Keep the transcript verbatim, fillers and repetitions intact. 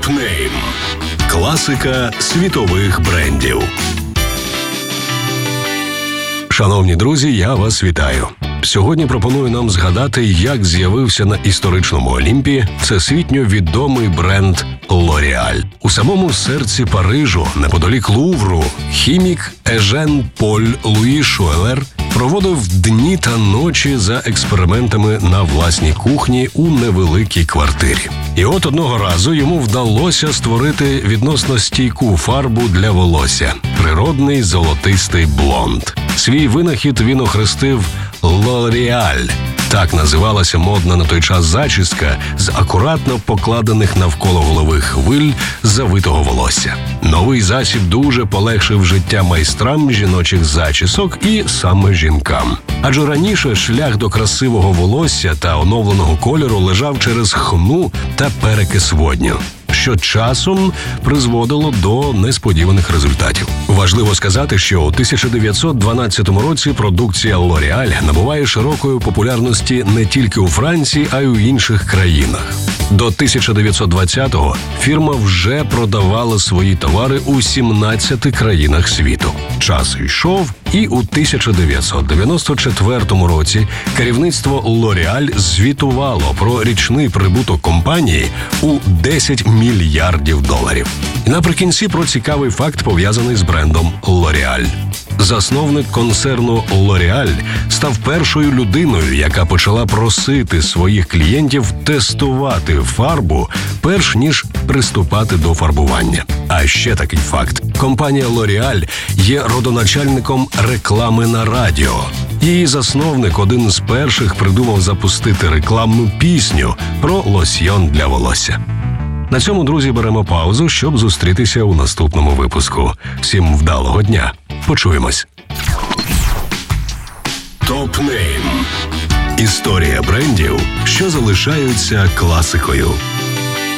Топ-нейм. Класика світових брендів. Шановні друзі, я вас вітаю. Сьогодні пропоную нам згадати, як з'явився на історичному Олімпі всесвітньо відомий бренд L'Oréal. У самому серці Парижу, неподалік Лувру, хімік Ежен Поль Луї Шуелер проводив дні та ночі за експериментами на власній кухні у невеликій квартирі. І от одного разу йому вдалося створити відносно стійку фарбу для волосся – природний золотистий блонд. Свій винахід він охрестив L'Oréal. Так називалася модна на той час зачіска з акуратно покладених навколо голови хвиль завитого волосся. Новий засіб дуже полегшив життя майстрам жіночих зачісок і саме жінкам. Адже раніше шлях до красивого волосся та оновленого кольору лежав через хну та перекис водню, що часом призводило до несподіваних результатів. Важливо сказати, що у тисяча дев'ятсот дванадцятому році продукція L'Oréal набуває широкої популярності не тільки у Франції, а й у інших країнах. До тисяча дев'ятсот двадцятого фірма вже продавала свої товари у сімнадцяти країнах світу. Час йшов, і у тисяча дев'ятсот дев'яносто четвертому році керівництво L'Oréal звітувало про річний прибуток компанії у десять мільярдів доларів. І наприкінці про цікавий факт, пов'язаний з брендом L'Oréal. Засновник концерну L'Oréal став першою людиною, яка почала просити своїх клієнтів тестувати фарбу, перш ніж приступати до фарбування. А ще такий факт. Компанія L'Oréal є родоначальником реклами на радіо. Її засновник один з перших придумав запустити рекламну пісню про лосьйон для волосся. На цьому, друзі, беремо паузу, щоб зустрітися у наступному випуску. Всім вдалого дня. Почуємось. Топ-нейм. Історія брендів, що залишаються класикою.